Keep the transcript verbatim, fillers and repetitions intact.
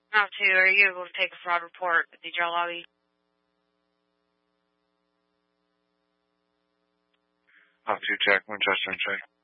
Now, two, are you able to take a fraud report at the jail lobby? Now, two, check, Winchester and check.